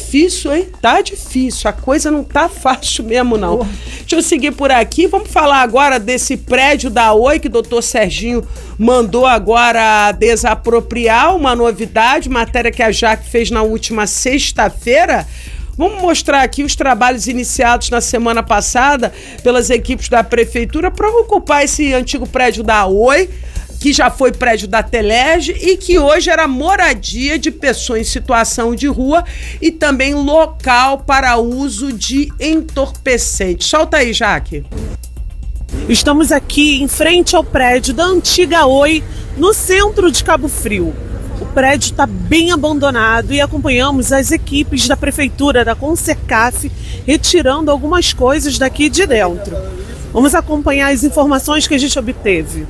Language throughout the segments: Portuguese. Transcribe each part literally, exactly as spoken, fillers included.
difícil, hein? Tá difícil. A coisa não tá fácil mesmo, não. Oh. Deixa eu seguir por aqui. Vamos falar agora desse prédio da Oi que o doutor Serginho mandou agora desapropriar. Uma novidade, matéria que a Jaque fez na última sexta-feira. Vamos mostrar aqui os trabalhos iniciados na semana passada pelas equipes da prefeitura para ocupar esse antigo prédio da Oi, que já foi prédio da Telerge e que hoje era moradia de pessoas em situação de rua e também local para uso de entorpecentes. Solta aí, Jaque. Estamos aqui em frente ao prédio da antiga Oi, no centro de Cabo Frio. O prédio está bem abandonado e acompanhamos as equipes da prefeitura, da Consercaf, retirando algumas coisas daqui de dentro. Vamos acompanhar as informações que a gente obteve.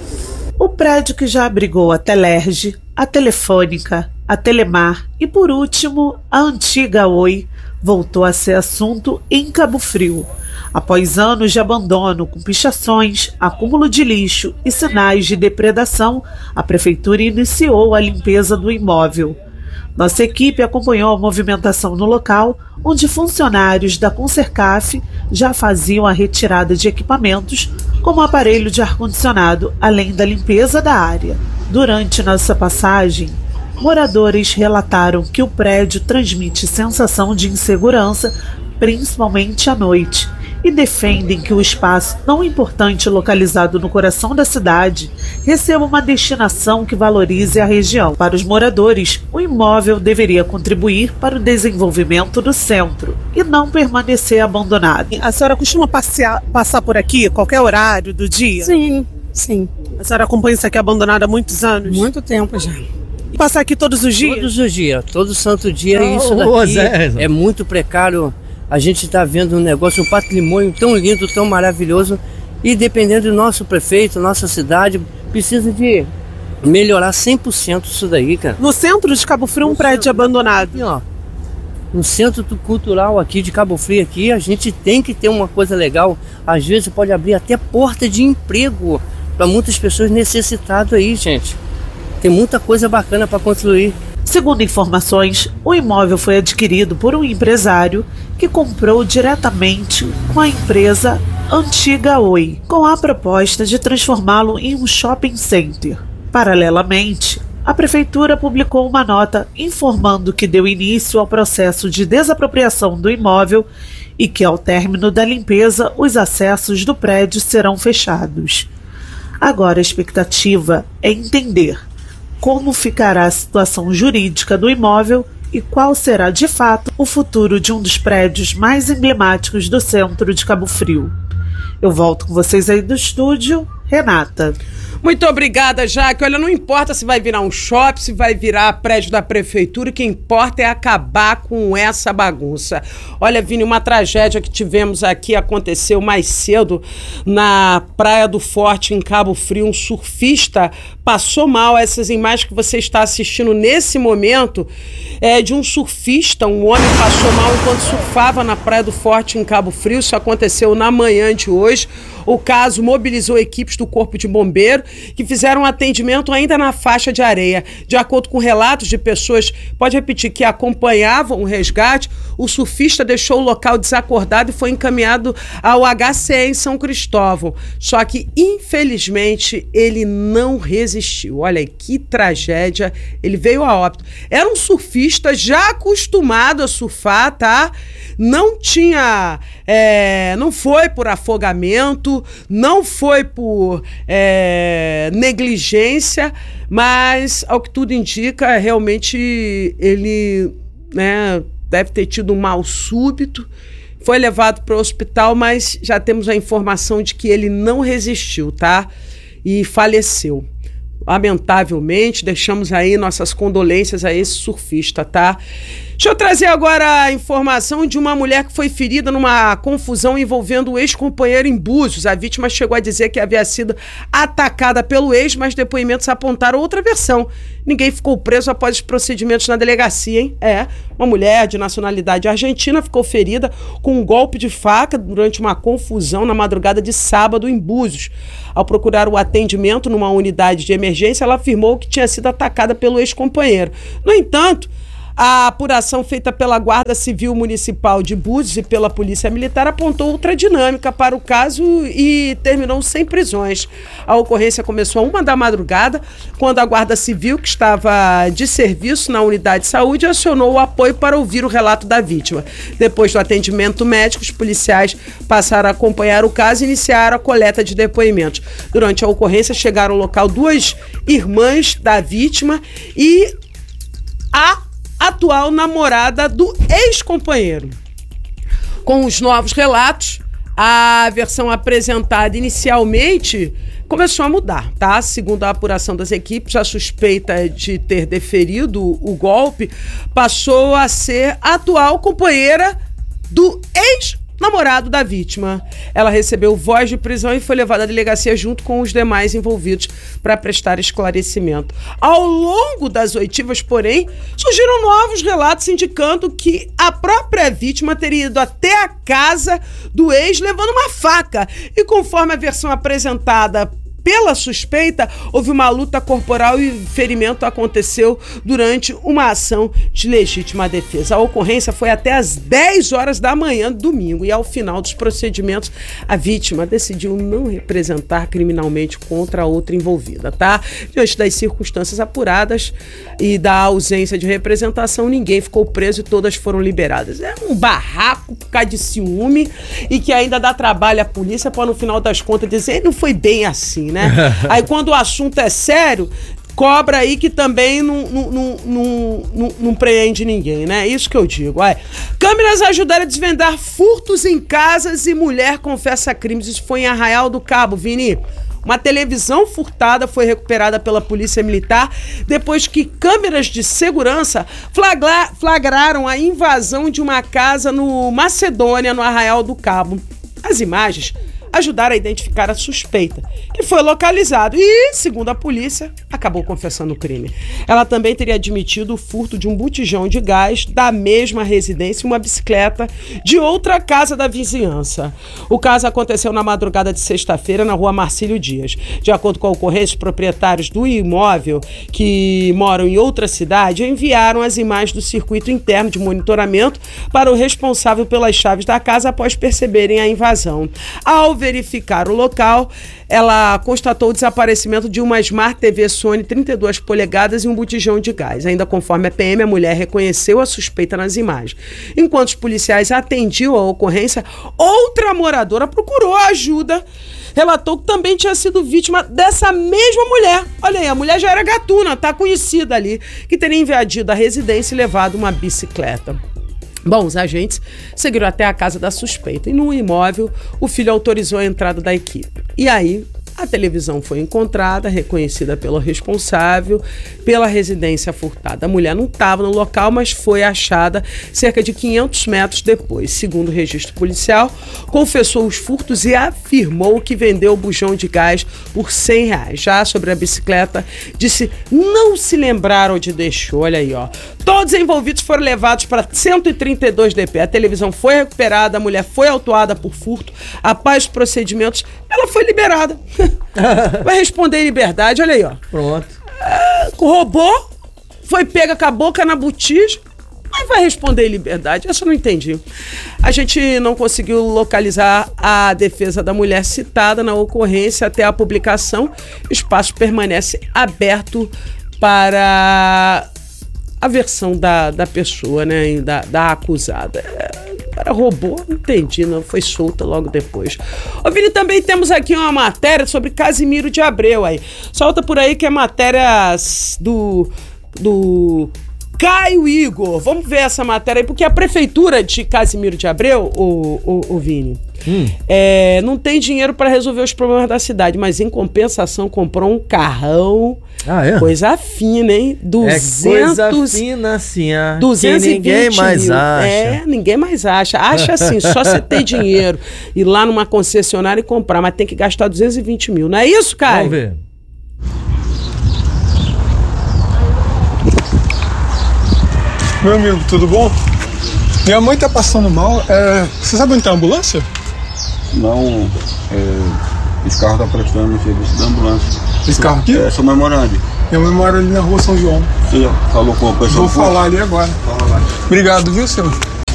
O prédio que já abrigou a Telerge, a Telefônica, a Telemar e, por último, a antiga Oi, voltou a ser assunto em Cabo Frio. Após anos de abandono, com pichações, acúmulo de lixo e sinais de depredação, a prefeitura iniciou a limpeza do imóvel. Nossa equipe acompanhou a movimentação no local, onde funcionários da Consercaf já faziam a retirada de equipamentos, como aparelho de ar-condicionado, além da limpeza da área. Durante nossa passagem, moradores relataram que o prédio transmite sensação de insegurança, principalmente à noite, e defendem que o espaço tão importante localizado no coração da cidade receba uma destinação que valorize a região. Para os moradores, o imóvel deveria contribuir para o desenvolvimento do centro e não permanecer abandonado. A senhora costuma passear, passar por aqui, qualquer horário do dia? Sim, sim. A senhora acompanha isso aqui abandonado há muitos anos? Muito tempo já. E passar aqui todos os dias? Todos os dias, todo santo dia. Oh, isso daqui é muito precário. A gente está vendo um negócio, um patrimônio tão lindo, tão maravilhoso, e dependendo do nosso prefeito, nossa cidade, precisa de melhorar cem por cento isso daí, cara. No centro de Cabo Frio, um prédio abandonado. Aqui, ó, no centro cultural aqui de Cabo Frio, aqui, a gente tem que ter uma coisa legal. Às vezes pode abrir até porta de emprego para muitas pessoas necessitadas aí, gente. Tem muita coisa bacana para construir. Segundo informações, o imóvel foi adquirido por um empresário que comprou diretamente com a empresa Antiga Oi, com a proposta de transformá-lo em um shopping center. Paralelamente, a prefeitura publicou uma nota informando que deu início ao processo de desapropriação do imóvel e que, ao término da limpeza, os acessos do prédio serão fechados. Agora a expectativa é entender como ficará a situação jurídica do imóvel e qual será, de fato, o futuro de um dos prédios mais emblemáticos do centro de Cabo Frio. Eu volto com vocês aí do estúdio, Renata. Muito obrigada, Jaque. Olha, não importa se vai virar um shopping, se vai virar prédio da prefeitura, o que importa é acabar com essa bagunça. Olha, Vini, uma tragédia que tivemos aqui aconteceu mais cedo na Praia do Forte, em Cabo Frio. Um surfista passou mal. Essas imagens que você está assistindo nesse momento é de um surfista, um homem passou mal enquanto surfava na Praia do Forte, em Cabo Frio. Isso aconteceu na manhã de hoje. O caso mobilizou equipes do Corpo de Bombeiro que fizeram um atendimento ainda na faixa de areia. De acordo com relatos de pessoas, pode repetir, que acompanhavam o resgate, o surfista deixou o local desacordado e foi encaminhado ao H C E em São Cristóvão. Só que, infelizmente, ele não resistiu. Olha aí, que tragédia. Ele veio a óbito. Era um surfista já acostumado a surfar, tá? Não tinha... É, não foi por afogamento, não foi por é, negligência, mas, ao que tudo indica, realmente ele, né, deve ter tido um mal súbito, foi levado para o hospital, mas já temos a informação de que ele não resistiu, tá? E faleceu. Lamentavelmente, deixamos aí nossas condolências a esse surfista, tá? Deixa eu trazer agora a informação de uma mulher que foi ferida numa confusão envolvendo o ex-companheiro em Búzios. A vítima chegou a dizer que havia sido atacada pelo ex, mas depoimentos apontaram outra versão. Ninguém ficou preso após os procedimentos na delegacia, hein? É, uma mulher de nacionalidade argentina ficou ferida com um golpe de faca durante uma confusão na madrugada de sábado em Búzios. Ao procurar o atendimento numa unidade de emergência, ela afirmou que tinha sido atacada pelo ex-companheiro. No entanto, A apuração feita pela Guarda Civil Municipal de Búzios e pela Polícia Militar apontou outra dinâmica para o caso e terminou sem prisões. A ocorrência começou a uma da madrugada, quando a Guarda Civil, que estava de serviço na unidade de saúde, acionou o apoio para ouvir o relato da vítima. Depois do atendimento médico, os policiais passaram a acompanhar o caso e iniciaram a coleta de depoimentos. Durante a ocorrência, chegaram ao local duas irmãs da vítima e a atual namorada do ex-companheiro. Com os novos relatos, a versão apresentada inicialmente começou a mudar, tá? Segundo a apuração das equipes, a suspeita de ter deferido o golpe passou a ser a atual companheira do ex-namorado da vítima. Ela recebeu voz de prisão e foi levada à delegacia junto com os demais envolvidos para prestar esclarecimento. Ao longo das oitivas, porém, surgiram novos relatos indicando que a própria vítima teria ido até a casa do ex levando uma faca. E conforme a versão apresentada pela suspeita, houve uma luta corporal e o ferimento aconteceu durante uma ação de legítima defesa. A ocorrência foi até às dez horas da manhã do domingo e, ao final dos procedimentos, a vítima decidiu não representar criminalmente contra a outra envolvida, tá? Diante das circunstâncias apuradas e da ausência de representação, ninguém ficou preso e todas foram liberadas. É um barraco por causa de ciúme e que ainda dá trabalho à polícia para, no final das contas, dizer não foi bem assim, né? Aí quando o assunto é sério, cobra aí que também não, não, não, não, não, não preende ninguém, né? Isso que eu digo. Ai. Câmeras ajudaram a desvendar furtos em casas e mulher confessa crimes. Isso foi em Arraial do Cabo, Vini. Uma televisão furtada foi recuperada pela Polícia Militar depois que câmeras de segurança flagra- flagraram a invasão de uma casa no Macedônia, no Arraial do Cabo. As imagens ajudaram a identificar a suspeita, que foi localizado e, segundo a polícia, acabou confessando o crime. Ela também teria admitido o furto de um botijão de gás da mesma residência e uma bicicleta de outra casa da vizinhança. O caso aconteceu na madrugada de sexta-feira na rua Marcílio Dias. De acordo com a ocorrência, os proprietários do imóvel, que moram em outra cidade, enviaram as imagens do circuito interno de monitoramento para o responsável pelas chaves da casa após perceberem a invasão. Ao verificar o local, ela constatou o desaparecimento de uma Smart T V Sony trinta e duas polegadas e um botijão de gás. Ainda conforme a P M, a mulher reconheceu a suspeita nas imagens. Enquanto os policiais atendiam a ocorrência, outra moradora procurou ajuda. Relatou que também tinha sido vítima dessa mesma mulher. Olha aí, a mulher já era gatuna, tá conhecida ali, que teria invadido a residência e levado uma bicicleta. Bom, os agentes seguiram até a casa da suspeita e no imóvel o filho autorizou a entrada da equipe. E aí a televisão foi encontrada, reconhecida pelo responsável pela residência furtada. A mulher não estava no local, mas foi achada cerca de quinhentos metros depois. Segundo o registro policial, confessou os furtos e afirmou que vendeu o bujão de gás por cem reais. Já sobre a bicicleta, disse não se lembrar onde deixou. Olha aí, ó. Todos os envolvidos foram levados para cento e trinta e dois D P. A televisão foi recuperada, a mulher foi autuada por furto. Após os procedimentos, ela foi liberada. Vai responder em liberdade, olha aí, ó. Pronto. É, roubou, foi pega com a boca na botija, mas vai responder em liberdade. Essa eu não entendi. A gente não conseguiu localizar a defesa da mulher citada na ocorrência até a publicação. O espaço permanece aberto para a versão da, da pessoa, né, da, da acusada. É, o cara roubou, não entendi, não, foi solta logo depois. Ô, Vini, também temos aqui uma matéria sobre Casimiro de Abreu aí. Solta por aí que é matéria do, do Caio Igor. Vamos ver essa matéria aí, porque a prefeitura de Casimiro de Abreu, o, o, o Vini, hum. é, não tem dinheiro para resolver os problemas da cidade, mas em compensação comprou um carrão. Ah, é? Coisa fina, hein? duzentos, é coisa fina assim, ah, duzentos e vinte que ninguém mais mil. acha. É, ninguém mais acha. Acha assim, só você ter dinheiro, ir lá numa concessionária e comprar, mas tem que gastar duzentos e vinte mil. Não é isso, Caio? Vamos ver. Meu amigo, tudo bom? Minha mãe tá passando mal. É... Você sabe onde tá a ambulância? Não, é, esse carro tá prestando no serviço da ambulância. Esse carro aqui? É, sou memorando. Minha mãe mora ali na rua São João. Você já falou com o pessoal? Vou falar ali agora. Obrigado, viu, senhor?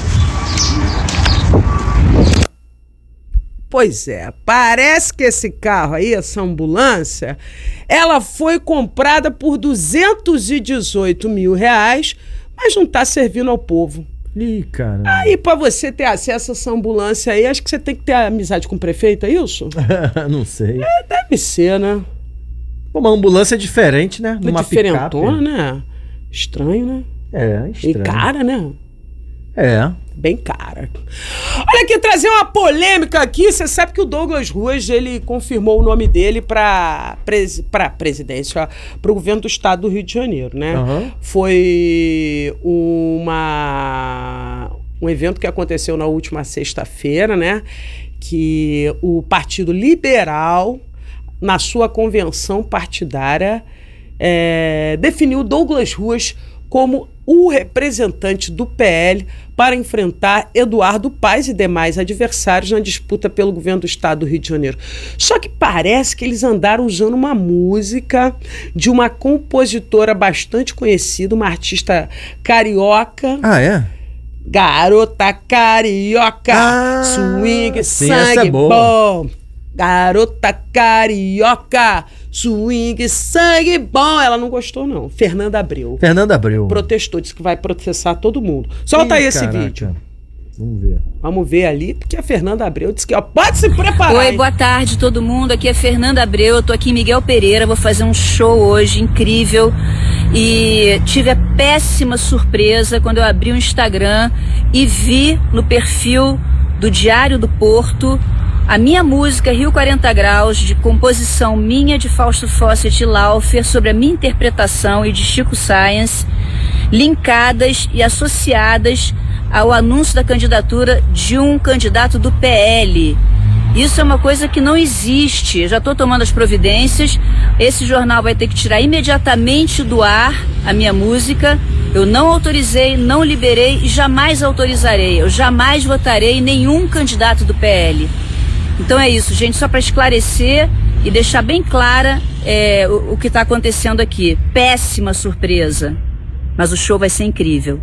Pois é, parece que esse carro aí, essa ambulância, ela foi comprada por duzentos e dezoito mil reais, mas não tá servindo ao povo. Ih, cara. Aí, pra você ter acesso a essa ambulância aí, acho que você tem que ter amizade com o prefeito, é isso? Não sei. É, deve ser, né? Pô, uma ambulância é diferente, né? Uma diferentona, né? Estranho, né? É, estranho. E cara, né? É. Bem cara. Olha aqui, trazer uma polêmica aqui. Você sabe que o Douglas Ruas, ele confirmou o nome dele para pres... para presidência, para o governo do estado do Rio de Janeiro, né? Uhum. Foi uma... um evento que aconteceu na última sexta-feira, né? Que o Partido Liberal, na sua convenção partidária, é... definiu Douglas Ruas como o representante do P L para enfrentar Eduardo Paes e demais adversários na disputa pelo governo do estado do Rio de Janeiro. Só que parece que eles andaram usando uma música de uma compositora bastante conhecida, uma artista carioca. Ah, é? Garota carioca, Ah, swing, sim, essa sangue é boa. bom. Garota carioca, swing, sangue bom. Ela não gostou, não. Fernanda Abreu. Fernanda Abreu. Protestou, disse que vai processar todo mundo. Solta Ih, aí esse caraca. vídeo. Vamos ver. Vamos ver ali, porque a Fernanda Abreu disse que, ó, pode se preparar. Oi, hein? boa tarde todo mundo. Aqui é Fernanda Abreu, eu tô aqui em Miguel Pereira, vou fazer um show hoje incrível. E tive a péssima surpresa quando eu abri o Instagram e vi no perfil do Diário do Porto a minha música Rio quarenta Graus, de composição minha, de Fausto Fawcett e Laufer, sobre a minha interpretação e de Chico Science, linkadas e associadas ao anúncio da candidatura de um candidato do P L. Isso é uma coisa que não existe. Eu já estou tomando as providências. Esse jornal vai ter que tirar imediatamente do ar a minha música. Eu não autorizei, não liberei e jamais autorizarei. Eu jamais votarei em nenhum candidato do P L. Então é isso, gente, só para esclarecer e deixar bem clara é, o, o que está acontecendo aqui. Péssima surpresa, mas o show vai ser incrível.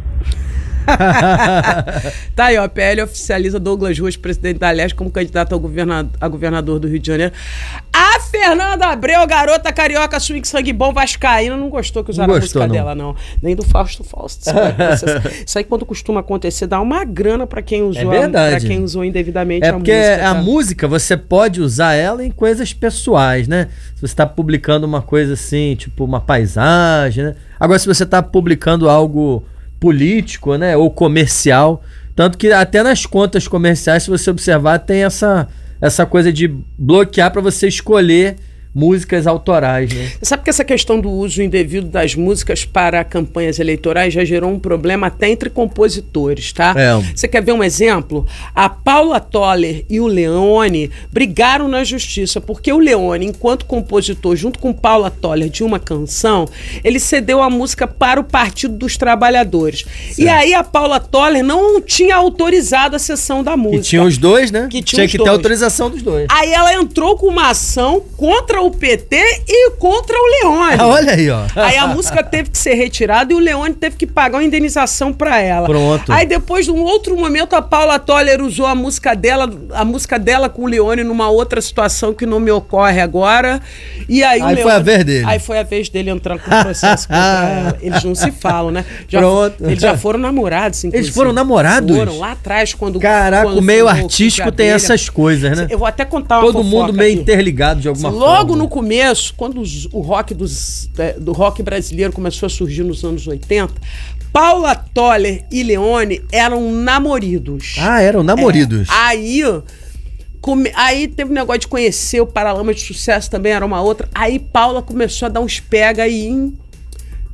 Tá aí, ó, a P L oficializa Douglas Ruas, presidente da Leste, como candidato ao governador, a governador do Rio de Janeiro. A Fernanda Abreu, garota carioca, swing, sangue bom, vascaína, não gostou que usaram Não a gostou, música não. dela, não. Nem do Fausto Fausto. Isso aí, isso aí quando costuma acontecer, dá uma grana pra quem usou, É verdade. pra quem usou indevidamente É a porque música. a tá? música, você pode usar ela em coisas pessoais, né? Se você está publicando uma coisa assim, tipo uma paisagem, né? Agora, se você está publicando algo político, né? Ou comercial, tanto que até nas contas comerciais, se você observar, tem essa, essa coisa de bloquear para você escolher músicas autorais, né? Você sabe que essa questão do uso indevido das músicas para campanhas eleitorais já gerou um problema até entre compositores, tá? É. Você quer ver um exemplo? A Paula Toller e o Leone brigaram na justiça, porque o Leone, enquanto compositor, junto com Paula Toller, de uma canção, ele cedeu a música para o Partido dos Trabalhadores. Certo. E aí a Paula Toller não tinha autorizado a sessão da música. E tinha os dois, né? Que tinha tinha os que dois. ter autorização dos dois. Aí ela entrou com uma ação contra o P T e contra o Leone. Ah, olha aí, ó. Aí a música teve que ser retirada e o Leone teve que pagar uma indenização pra ela. Pronto. Aí depois, de um outro momento, a Paula Toller usou a música dela, a música dela com o Leone numa outra situação que não me ocorre agora. E aí, o Aí Leone, foi a vez dele. Aí foi a vez dele entrando com o processo contra ela. Eles não se falam, né? Já, Pronto. Eles já foram namorados, inclusive. Eles foram namorados? Foram, lá atrás, quando... Caraca, quando o meio fundou artístico Clube tem Abelha. essas coisas, né? Eu vou até contar uma Todo fofoca mundo meio aqui. interligado de alguma forma. Logo no começo, quando os- o rock dos, é, do rock brasileiro começou a surgir nos anos oitenta, Paula Toller e Leone eram namoridos. Ah, eram namoridos. É, aí, come- aí teve um negócio de conhecer o Paralamas de Sucesso, também era uma outra. Aí Paula começou a dar uns pega aí em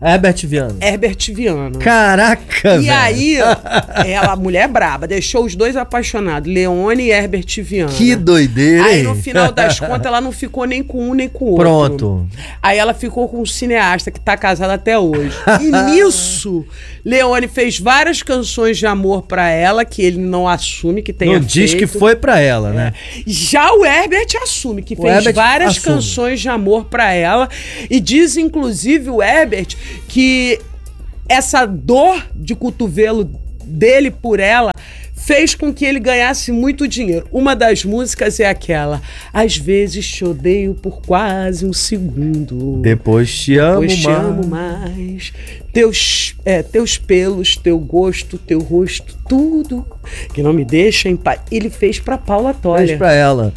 Herbert Viana. Herbert Viana. Caraca, E velho. aí, ela, mulher braba, deixou os dois apaixonados, Leone e Herbert Viana. Que doideira, Aí, hein? no final das contas, ela não ficou nem com um nem com o outro. Pronto. Aí ela ficou com um cineasta que tá casado até hoje. E nisso, Leone fez várias canções de amor pra ela, que ele não assume que tenha Não diz feito. que foi pra ela, né? Já o Herbert assume que O fez Herbert várias assume. canções de amor pra ela. E diz, inclusive, o Herbert que essa dor de cotovelo dele por ela fez com que ele ganhasse muito dinheiro. Uma das músicas é aquela: às vezes te odeio por quase um segundo. Depois te amo Depois te mais. amo mais. Teus, é, teus pelos, teu gosto, teu rosto, tudo que não me deixa em paz. Ele fez pra Paula Toller. Fez pra ela.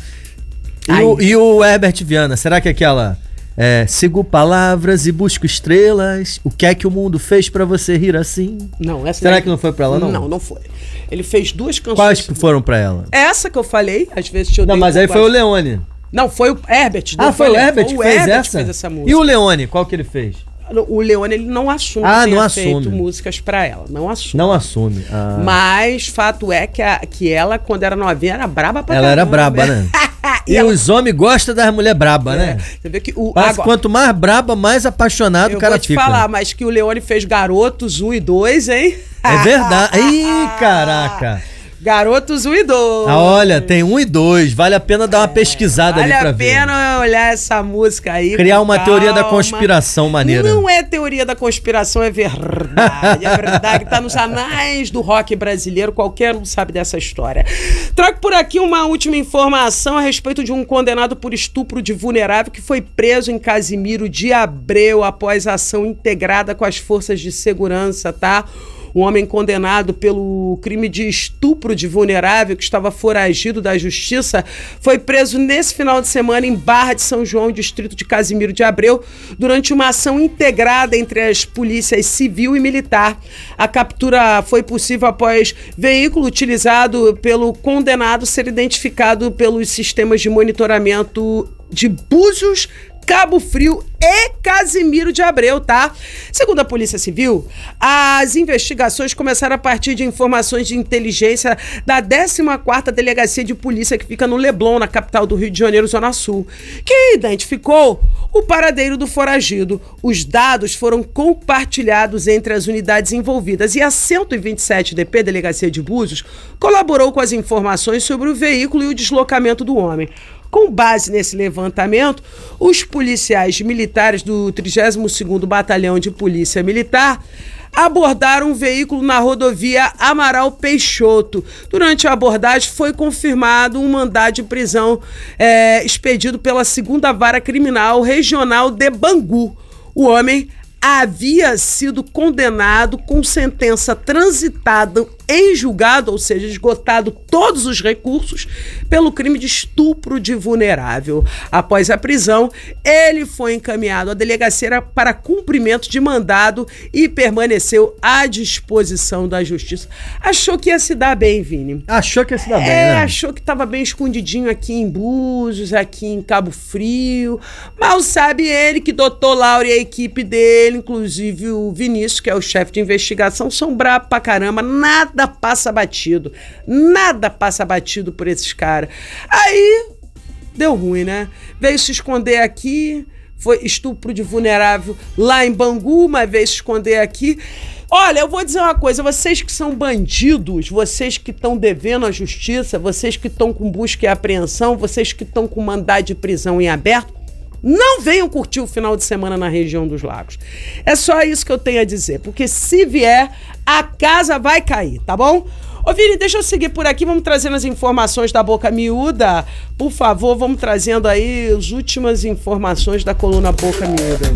E Aí. o, e o Herbert Viana, será que é aquela... É, sigo palavras e busco estrelas. O que é que o mundo fez pra você rir assim? Não, essa Será daí- que não foi pra ela, não? Não, não foi. Ele fez duas canções. Quais que foram pra ela? Essa que eu falei, às vezes te odeio. Não, mas por aí foi o quase- Leone. Não, foi o Herbert. Ah, não foi o Leone, Herbert que o fez Herbert essa? fez essa música. E o Leone, qual que ele fez? O Leone, ele não assume Ah, que não tenha assume. feito músicas pra ela. Não assume. Não assume. Ah. Mas fato é que, a, que ela, quando era novinha, era braba pra Ela era caramba. braba, né? E E ela- os homens gostam das mulheres braba, né? Você vê que o, Mas agora, quanto mais braba, mais apaixonado eu o cara vou te fica. falar, mas que o Leone fez Garotos um e dois, hein? É verdade. Ih, caraca. Garotos um e dois. Ah, olha, tem um e dois. Vale a pena dar uma pesquisada Vale ali pra a ver. pena olhar essa música aí. Criar com uma calma. teoria da conspiração maneira. Não é teoria da conspiração, é verdade. É verdade, tá nos anais do rock brasileiro, qualquer um sabe dessa história. Trago por aqui uma última informação a respeito de um condenado por estupro de vulnerável que foi preso em Casimiro de Abreu após ação integrada com as forças de segurança, tá? Um homem condenado pelo crime de estupro de vulnerável, que estava foragido da justiça, foi preso nesse final de semana em Barra de São João, distrito de Casimiro de Abreu, durante uma ação integrada entre as polícias civil e militar. A captura foi possível após veículo utilizado pelo condenado ser identificado pelos sistemas de monitoramento de Búzios, Cabo Frio e Casimiro de Abreu, tá? Segundo a Polícia Civil, as investigações começaram a partir de informações de inteligência da décima quarta Delegacia de Polícia, que fica no Leblon, na capital do Rio de Janeiro, Zona Sul, que identificou o paradeiro do foragido. Os dados foram compartilhados entre as unidades envolvidas e a cento e vinte e sete D P, Delegacia de Búzios, colaborou com as informações sobre o veículo e o deslocamento do homem. Com base nesse levantamento, os policiais militares do trigésimo segundo Batalhão de Polícia Militar abordaram um veículo na rodovia Amaral Peixoto. Durante a abordagem, foi confirmado um mandado de prisão é, expedido pela segunda Vara Criminal Regional de Bangu. O homem havia sido condenado com sentença transitada em julgado, ou seja, esgotado todos os recursos, pelo crime de estupro de vulnerável. Após a prisão, ele foi encaminhado à delegacia para cumprimento de mandado e permaneceu à disposição da justiça. Achou que ia se dar bem, Vini. Achou que ia se dar bem, É, né? achou que estava bem escondidinho aqui em Búzios, aqui em Cabo Frio. Mal sabe ele que doutor Lauro e a equipe dele, inclusive o Vinícius, que é o chefe de investigação, são bravos pra caramba. Nada passa batido. Nada passa batido por esses caras. Aí, deu ruim, né? Veio se esconder aqui, foi estupro de vulnerável lá em Bangu, mas veio se esconder aqui. Olha, eu vou dizer uma coisa, vocês que são bandidos, vocês que estão devendo à justiça, vocês que estão com busca e apreensão, vocês que estão com mandado de prisão em aberto, não venham curtir o final de semana na região dos lagos. É só isso que eu tenho a dizer, porque se vier, a casa vai cair, tá bom? Ô Vini, deixa eu seguir por aqui, vamos trazendo as informações da Boca Miúda. Por favor, vamos trazendo aí as últimas informações da coluna Boca Miúda.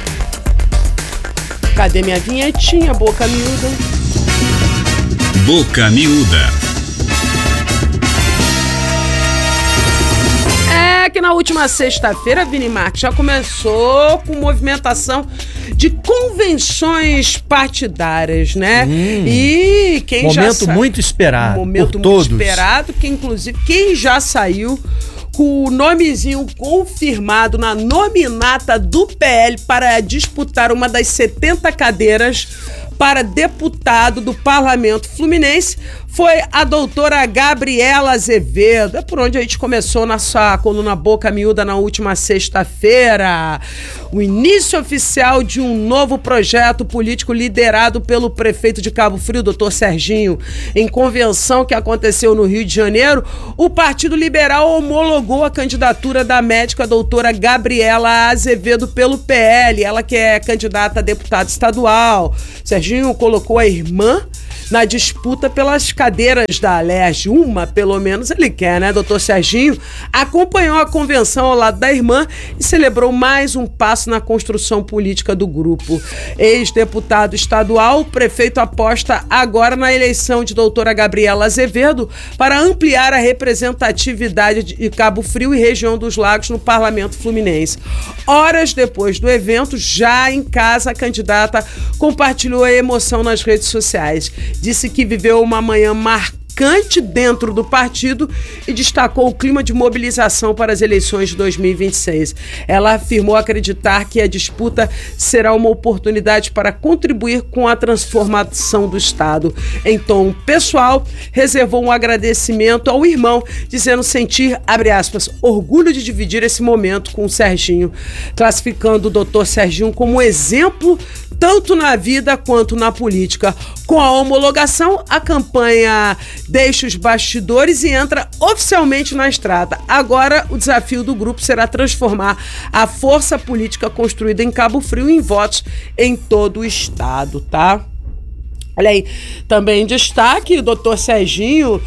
Cadê minha vinhetinha, Boca Miúda? Boca Miúda. É que na última sexta-feira, Vini Marques, já começou com movimentação de convenções partidárias, né? Hum, e quem já momento sa... muito esperado momento por muito todos. esperado, que inclusive quem já saiu com o nomezinho confirmado na nominata do P L para disputar uma das setenta cadeiras para deputado do Parlamento Fluminense foi a doutora Gabriela Azevedo. É por onde a gente começou nossa coluna Boca Miúda na última sexta-feira. O início oficial de um novo projeto político liderado pelo prefeito de Cabo Frio, doutor Serginho. Em convenção que aconteceu no Rio de Janeiro, o Partido Liberal homologou a candidatura da médica doutora Gabriela Azevedo pelo P L. Ela que é candidata a deputada estadual. Serginho colocou a irmã na disputa pelas cadeiras da Alerj. Uma, pelo menos, ele quer, né? Doutor Serginho acompanhou a convenção ao lado da irmã e celebrou mais um passo na construção política do grupo. Ex-deputado estadual, o prefeito aposta agora na eleição de doutora Gabriela Azevedo para ampliar a representatividade de Cabo Frio e região dos Lagos no Parlamento Fluminense. Horas depois do evento, já em casa, a candidata compartilhou a emoção nas redes sociais. Disse que viveu uma manhã marcante dentro do partido e destacou o clima de mobilização para as eleições de dois mil e vinte e seis. Ela afirmou acreditar que a disputa será uma oportunidade para contribuir com a transformação do Estado. Em tom pessoal, reservou um agradecimento ao irmão, dizendo sentir, abre aspas, orgulho de dividir esse momento com o Serginho, classificando o doutor Serginho como exemplo tanto na vida quanto na política. Com a homologação, a campanha deixa os bastidores e entra oficialmente na estrada. Agora, o desafio do grupo será transformar a força política construída em Cabo Frio em votos em todo o estado, tá? Olha aí, também em destaque, o doutor Serginho,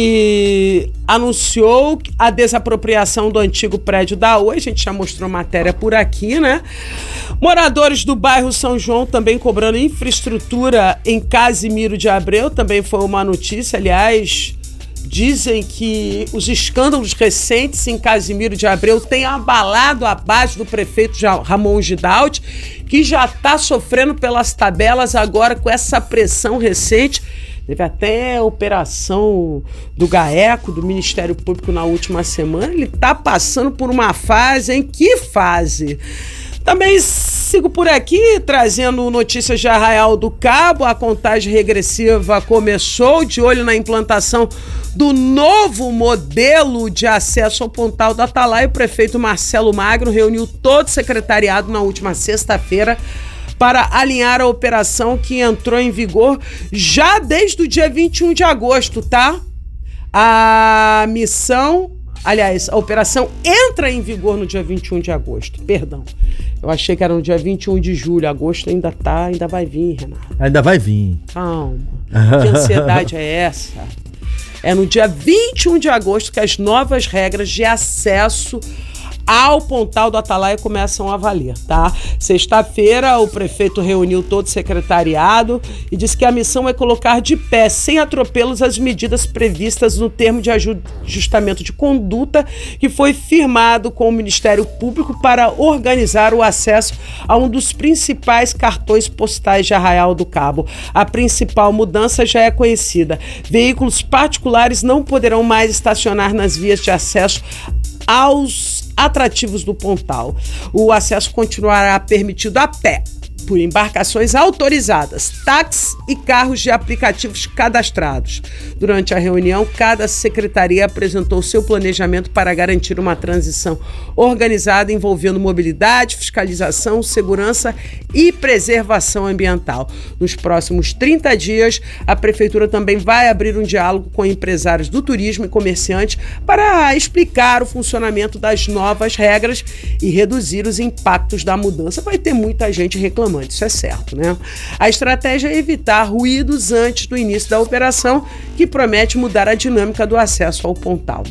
que anunciou a desapropriação do antigo prédio da Oi, a gente já mostrou matéria por aqui, né? Moradores do bairro São João também cobrando infraestrutura em Casimiro de Abreu, também foi uma notícia, aliás. Dizem que os escândalos recentes em Casimiro de Abreu têm abalado a base do prefeito Ramon Gidaldi, que já está sofrendo pelas tabelas agora com essa pressão recente. Teve até operação do GAECO, do Ministério Público, na última semana. Ele está passando por uma fase, em que fase? Também sigo por aqui trazendo notícias de Arraial do Cabo. A contagem regressiva começou, de olho na implantação do novo modelo de acesso ao Pontal do Atalaia. O prefeito Marcelo Magro reuniu todo o secretariado na última sexta-feira para alinhar a operação que entrou em vigor já desde o dia vinte e um de agosto, tá? A missão... Aliás, a operação entra em vigor no dia vinte e um de agosto, perdão. Eu achei que era no dia vinte e um de julho, agosto ainda tá, ainda vai vir, Renato. Ainda vai vir. Calma, que ansiedade é essa? É no dia vinte e um de agosto que as novas regras de acesso ao Pontal do Atalaia começam a valer, tá? Sexta-feira, o prefeito reuniu todo o secretariado e disse que a missão é colocar de pé, sem atropelos, as medidas previstas no termo de ajustamento de conduta que foi firmado com o Ministério Público para organizar o acesso a um dos principais cartões postais de Arraial do Cabo. A principal mudança já é conhecida. Veículos particulares não poderão mais estacionar nas vias de acesso aos atrativos do Pontal. O acesso continuará permitido a pé, por embarcações autorizadas, táxis e carros de aplicativos cadastrados. Durante a reunião, cada secretaria apresentou seu planejamento para garantir uma transição organizada envolvendo mobilidade, fiscalização, segurança e preservação ambiental. Nos próximos trinta dias, a Prefeitura também vai abrir um diálogo com empresários do turismo e comerciantes para explicar o funcionamento das novas regras e reduzir os impactos da mudança. Vai ter muita gente reclamando. Isso é certo, né? A estratégia é evitar ruídos antes do início da operação, que promete mudar a dinâmica do acesso ao Pontal.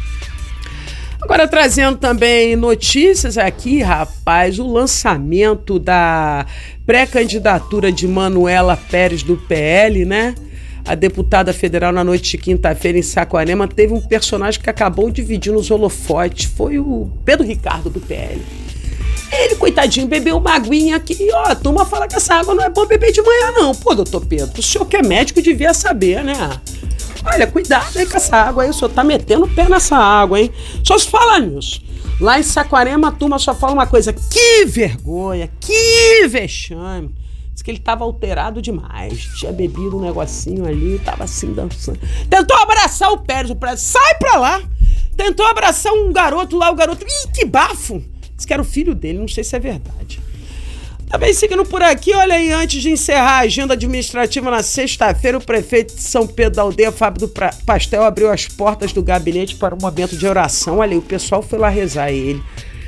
Agora, trazendo também notícias aqui, rapaz, o lançamento da pré-candidatura de Manuela Pérez do P L, né? A deputada federal, na noite de quinta-feira em Saquarema, teve um personagem que acabou dividindo os holofotes. Foi o Pedro Ricardo do P L. Ele, coitadinho, bebeu uma aguinha aqui. E, ó, a turma fala que essa água não é bom beber de manhã, não. Pô, doutor Pedro, o senhor que é médico devia saber, né? Olha, cuidado aí com essa água aí, o senhor tá metendo o pé nessa água, hein? Só se fala nisso. Lá em Saquarema, a turma só fala uma coisa, que vergonha, que vexame. Diz que ele tava alterado demais, tinha bebido um negocinho ali, tava assim dançando. Tentou abraçar o Pérez, o Pérez, sai pra lá! Tentou abraçar um garoto lá, o garoto, ih, que bafo! Diz que era o filho dele, não sei se é verdade. Também seguindo por aqui, olha aí, antes de encerrar a agenda administrativa na sexta-feira, o prefeito de São Pedro da Aldeia, Fábio do Pastel, abriu as portas do gabinete para um momento de oração. Olha aí, o pessoal foi lá rezar ele.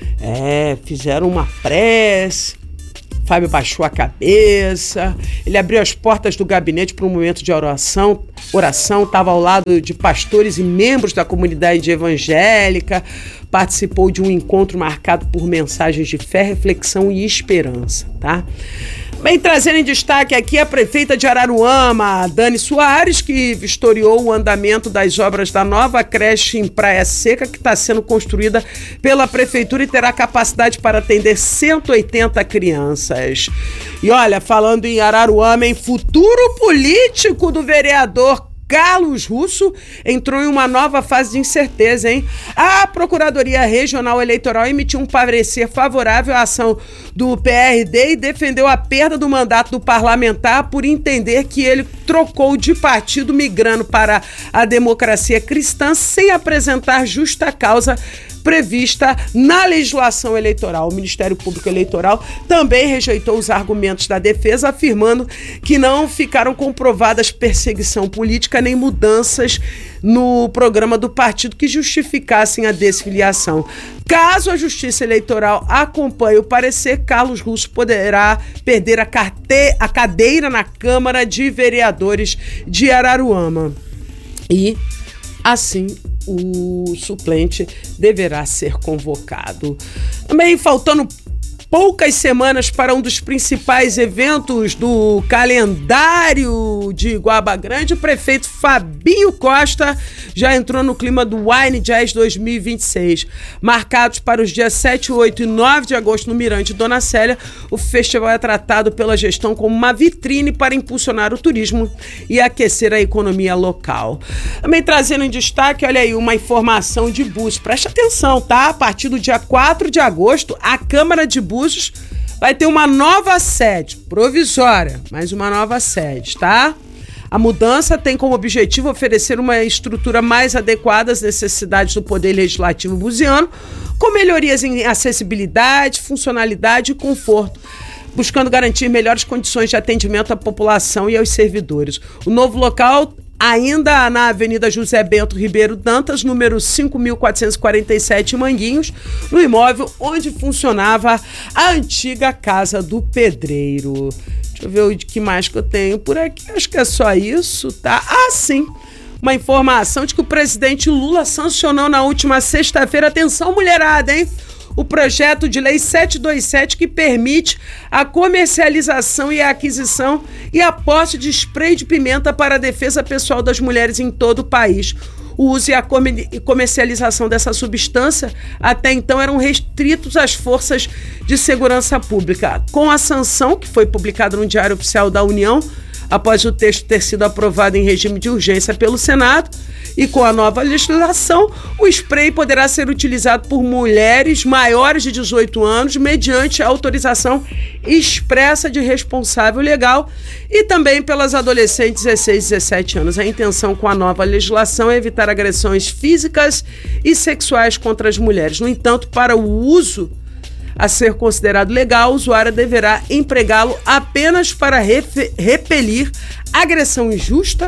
É, fizeram uma prece, Fábio baixou a cabeça, ele abriu as portas do gabinete para um momento de oração, oração, estava ao lado de pastores e membros da comunidade evangélica, participou de um encontro marcado por mensagens de fé, reflexão e esperança, tá? Bem, trazendo em destaque aqui a prefeita de Araruama, Dani Soares, que vistoriou o andamento das obras da nova creche em Praia Seca, que está sendo construída pela prefeitura e terá capacidade para atender cento e oitenta crianças. E olha, falando em Araruama, em futuro político do vereador Carlos Russo entrou em uma nova fase de incerteza, hein? A Procuradoria Regional Eleitoral emitiu um parecer favorável à ação do P R D e defendeu a perda do mandato do parlamentar por entender que ele trocou de partido migrando para a Democracia Cristã sem apresentar justa causa prevista na legislação eleitoral. O Ministério Público Eleitoral também rejeitou os argumentos da defesa, afirmando que não ficaram comprovadas perseguição política nem mudanças no programa do partido que justificassem a desfiliação. Caso a Justiça Eleitoral acompanhe o parecer, Carlos Russo poderá perder a, carte... a cadeira na Câmara de Vereadores de Araruama. E, assim, o suplente deverá ser convocado. Também faltando poucas semanas para um dos principais eventos do calendário de Guaba Grande, o prefeito Fabinho Costa já entrou no clima do Wine Jazz dois mil e vinte e seis. Marcados para os dias sete, oito e nove de agosto no Mirante Dona Célia, o festival é tratado pela gestão como uma vitrine para impulsionar o turismo e aquecer a economia local. Também trazendo em destaque, olha aí, uma informação de Búzios. Preste atenção, tá? A partir do dia quatro de agosto, a Câmara de Búzios vai ter uma nova sede, provisória, mas uma nova sede, tá? A mudança tem como objetivo oferecer uma estrutura mais adequada às necessidades do Poder Legislativo buziano, com melhorias em acessibilidade, funcionalidade e conforto, buscando garantir melhores condições de atendimento à população e aos servidores. O novo local, ainda na Avenida José Bento Ribeiro Dantas, número cinco mil quatrocentos e quarenta e sete, Manguinhos, no imóvel onde funcionava a antiga Casa do Pedreiro. Deixa eu ver o que mais que eu tenho por aqui. Acho que é só isso, tá? Ah, sim! Uma informação de que o presidente Lula sancionou na última sexta-feira, atenção mulherada, hein? O projeto de lei setecentos e vinte e sete, que permite a comercialização e a aquisição e a posse de spray de pimenta para a defesa pessoal das mulheres em todo o país. O uso e a comercialização dessa substância até então eram restritos às forças de segurança pública. Com a sanção, que foi publicada no Diário Oficial da União, após o texto ter sido aprovado em regime de urgência pelo Senado, e com a nova legislação, o spray poderá ser utilizado por mulheres maiores de dezoito anos, mediante a autorização expressa de responsável legal, e também pelas adolescentes de dezesseis e dezessete anos. A intenção com a nova legislação é evitar agressões físicas e sexuais contra as mulheres. No entanto, para o uso a ser considerado legal, o usuário deverá empregá-lo apenas para refe- repelir agressão injusta,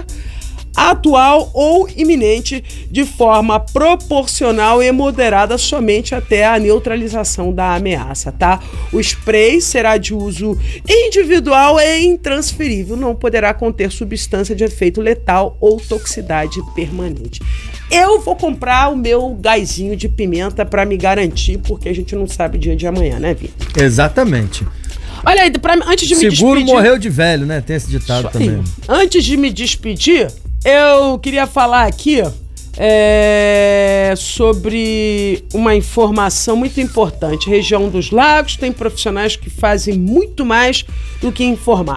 atual ou iminente, de forma proporcional e moderada somente até a neutralização da ameaça, tá? O spray será de uso individual e intransferível, não poderá conter substância de efeito letal ou toxicidade permanente. Eu vou comprar o meu gásinho de pimenta para me garantir, porque a gente não sabe o dia de amanhã, né, Vitor? Exatamente. Olha aí, pra, antes de me despedir... Seguro morreu de velho, né? Tem esse ditado também. Antes de me despedir, eu queria falar aqui é, sobre uma informação muito importante. Região dos Lagos tem profissionais que fazem muito mais do que informar.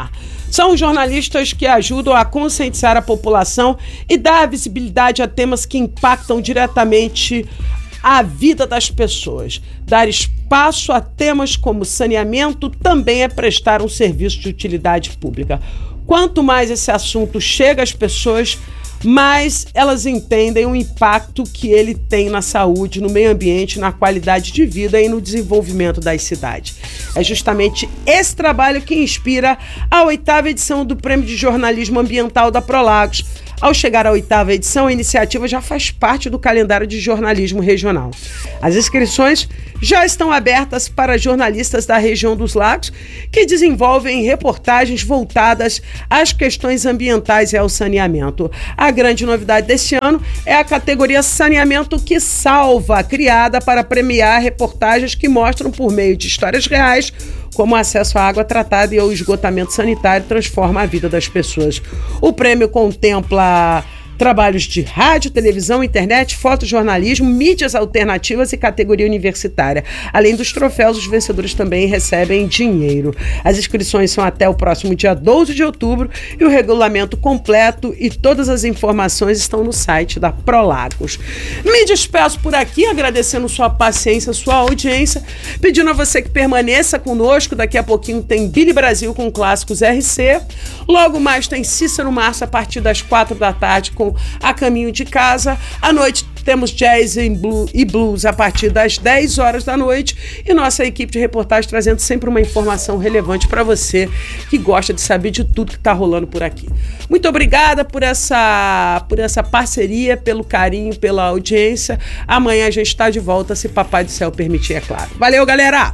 São jornalistas que ajudam a conscientizar a população e dar visibilidade a temas que impactam diretamente a vida das pessoas. Dar espaço a temas como saneamento também é prestar um serviço de utilidade pública. Quanto mais esse assunto chega às pessoas, mais elas entendem o impacto que ele tem na saúde, no meio ambiente, na qualidade de vida e no desenvolvimento das cidades. É justamente esse trabalho que inspira a oitava edição do Prêmio de Jornalismo Ambiental da Prolagos. Ao chegar à oitava edição, a iniciativa já faz parte do calendário de jornalismo regional. As inscrições já estão abertas para jornalistas da região dos Lagos que desenvolvem reportagens voltadas às questões ambientais e ao saneamento. A grande novidade deste ano é a categoria Saneamento que Salva, criada para premiar reportagens que mostram por meio de histórias reais como o acesso à água tratada e o esgotamento sanitário transforma a vida das pessoas. O prêmio contempla trabalhos de rádio, televisão, internet, fotojornalismo, mídias alternativas e categoria universitária. Além dos troféus, os vencedores também recebem dinheiro. As inscrições são até o próximo dia doze de outubro e o regulamento completo e todas as informações estão no site da Prolagos. Me despeço por aqui, agradecendo sua paciência, sua audiência, pedindo a você que permaneça conosco. Daqui a pouquinho tem Billy Brasil com clássicos R C. Logo mais tem Cícero Março a partir das quatro da tarde com A Caminho de Casa. À noite temos jazz e blues a partir das dez horas da noite e nossa equipe de reportagem trazendo sempre uma informação relevante para você que gosta de saber de tudo que está rolando por aqui. Muito obrigada por essa, por essa parceria, pelo carinho, pela audiência. Amanhã a gente está de volta, se Papai do Céu permitir, é claro. Valeu, galera!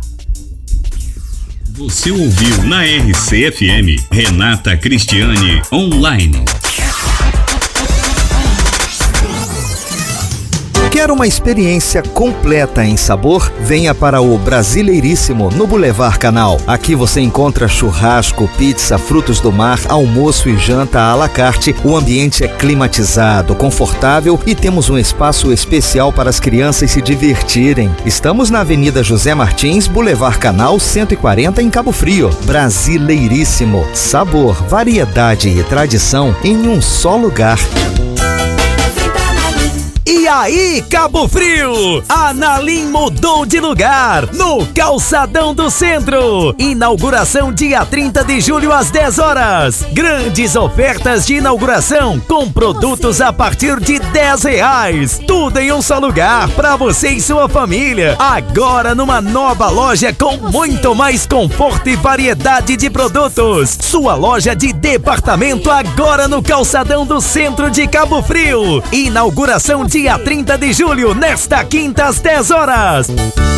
Você ouviu na R C F M Renata Cristiane Online. Quer uma experiência completa em sabor? Venha para o Brasileiríssimo, no Boulevard Canal. Aqui você encontra churrasco, pizza, frutos do mar, almoço e janta à la carte. O ambiente é climatizado, confortável e temos um espaço especial para as crianças se divertirem. Estamos na Avenida José Martins, Boulevard Canal cento e quarenta, em Cabo Frio. Brasileiríssimo. Sabor, variedade e tradição em um só lugar. E aí, Cabo Frio? A Nalim mudou de lugar no Calçadão do Centro. Inauguração dia trinta de julho às dez horas. Grandes ofertas de inauguração com produtos a partir de dez reais. Tudo em um só lugar para você e sua família. Agora numa nova loja com muito mais conforto e variedade de produtos. Sua loja de departamento agora no Calçadão do Centro de Cabo Frio. Inauguração de dia trinta de julho, nesta quinta às dez horas.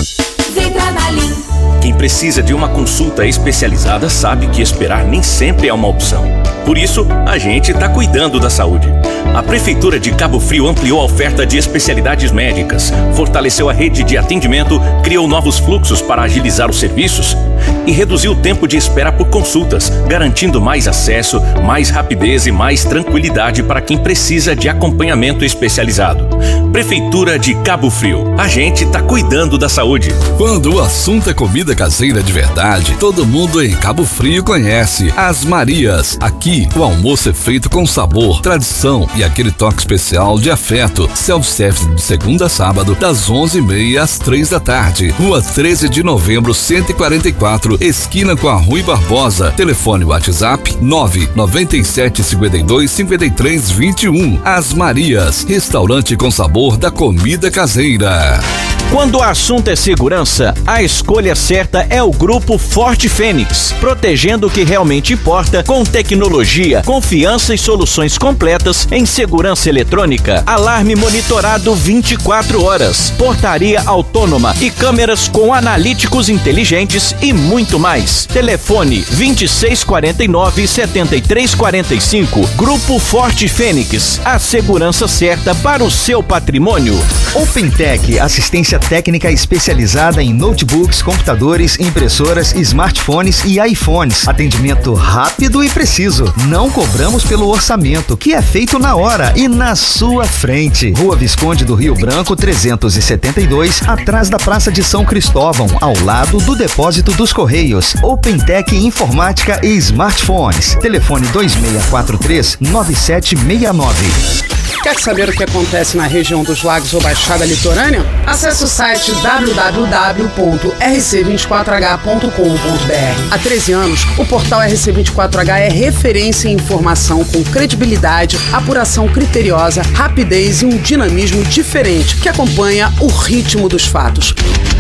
Vem pra Nalim. Quem precisa de uma consulta especializada sabe que esperar nem sempre é uma opção. Por isso, a gente está cuidando da saúde. A Prefeitura de Cabo Frio ampliou a oferta de especialidades médicas, fortaleceu a rede de atendimento, criou novos fluxos para agilizar os serviços e reduziu o tempo de espera por consultas, garantindo mais acesso, mais rapidez e mais tranquilidade para quem precisa de acompanhamento especializado. Prefeitura de Cabo Frio. A gente está cuidando da saúde. Quando o assunto é comida caseira de verdade, todo mundo em Cabo Frio conhece As Marias. Aqui, o almoço é feito com sabor, tradição e aquele toque especial de afeto. Self-service de segunda a sábado, das onze e meia às três da tarde. Rua treze de novembro, cento e quarenta e quatro, esquina com a Rui Barbosa. Telefone WhatsApp nove nove sete cinco dois cinco três dois um. As Marias, restaurante com sabor da comida caseira. Quando o assunto é segurança, a escolha certa é o Grupo Forte Fênix, protegendo o que realmente importa com tecnologia, confiança e soluções completas em segurança eletrônica, alarme monitorado vinte e quatro horas, portaria autônoma e câmeras com analíticos inteligentes e muito mais. Telefone vinte e seis quarenta e nove, setenta e três quarenta e cinco. Grupo Forte Fênix, a segurança certa para o seu patrimônio. OpenTech, assistência assistência técnica especializada em notebooks, computadores, impressoras, smartphones e iPhones. Atendimento rápido e preciso. Não cobramos pelo orçamento, que é feito na hora e na sua frente. Rua Visconde do Rio Branco, trezentos e setenta e dois, atrás da Praça de São Cristóvão, ao lado do Depósito dos Correios. OpenTech Informática e Smartphones. Telefone dois seis quatro três, nove sete seis nove. Quer saber o que acontece na região dos lagos ou Baixada Litorânea? Acesse o site w w w ponto r c vinte e quatro h ponto com ponto b r. Há treze anos, o portal R C vinte e quatro H é referência em informação com credibilidade, apuração criteriosa, rapidez e um dinamismo diferente que acompanha o ritmo dos fatos.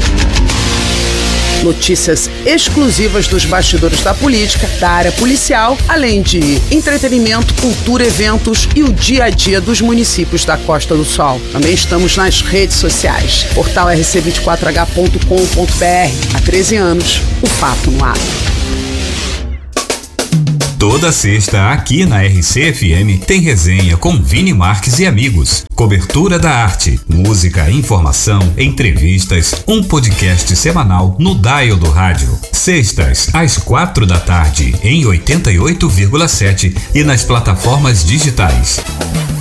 Notícias exclusivas dos bastidores da política, da área policial, além de entretenimento, cultura, eventos e o dia a dia dos municípios da Costa do Sol. Também estamos nas redes sociais. Portal r c vinte e quatro h ponto com ponto b r. Há treze anos, o fato no ar. Toda sexta, aqui na R C F M, tem resenha com Vini Marques e amigos. Cobertura da arte, música, informação, entrevistas, um podcast semanal no dial do rádio. Sextas, às quatro da tarde, em oitenta e oito vírgula sete e nas plataformas digitais.